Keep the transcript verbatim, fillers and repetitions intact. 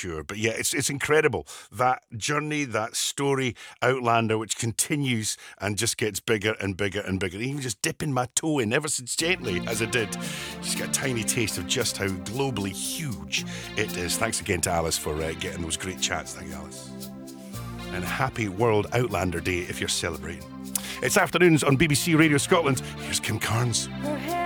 sure. But yeah, it's it's incredible. That journey, that story, Outlander, which continues and just gets bigger and bigger and bigger. Even just dipping my toe in ever so gently as I did, just get a tiny taste of just how globally huge it is. Thanks again to Alice for uh, getting those great chats. Thank you, Alice. And happy World Outlander Day if you're celebrating. It's afternoons on B B C Radio Scotland. Here's Kim Carnes.